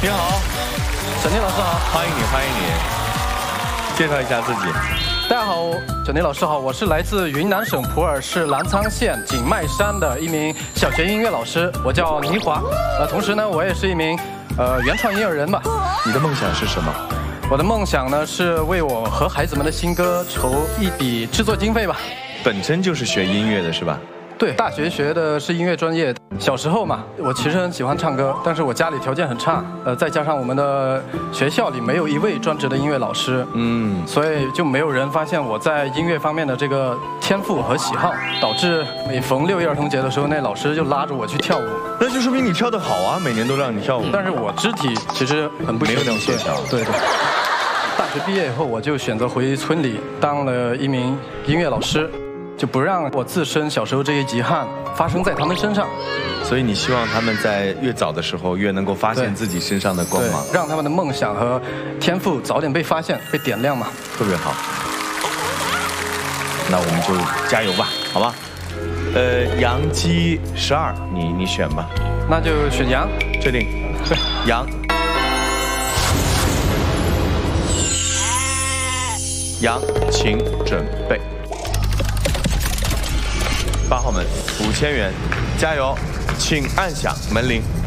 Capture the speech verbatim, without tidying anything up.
你好， 沈天老师好， 欢迎你，欢迎你。介绍一下自己。 大家好，沈天老师好，我是来自云南省普洱市澜沧县景迈山的一名小学音乐老师，我叫倪华。呃，同时呢，我也是一名呃原创音乐人吧。 你的梦想是什么？ 我的梦想呢是为我和孩子们的新歌筹一笔制作经费吧。 本身就是学音乐的是吧？ 对，大学学的是音乐专业。小时候嘛，我其实很喜欢唱歌，但是我家里条件很差，呃，再加上我们的学校里没有一位专职的音乐老师，嗯，所以就没有人发现我在音乐方面的这个天赋和喜好，导致每逢六一儿童节的时候，那老师就拉着我去跳舞。 那就说明你跳得好啊，每年都让你跳舞。 但是我肢体其实很不协调，对对。大学毕业以后，我就选择回村里当了一名音乐老师。就不让我自身小时候这些遗憾发生在他们身上， 所以你希望他们在越早的时候越能够发现自己身上的光芒， 让他们的梦想和天赋早点被发现、被点亮嘛。 特别好，那我们就加油吧，好吧？呃，杨基十二，你你选吧。 那就选杨， 确定？对，杨。杨，请准备。八号门五千元，加油！请按响门铃。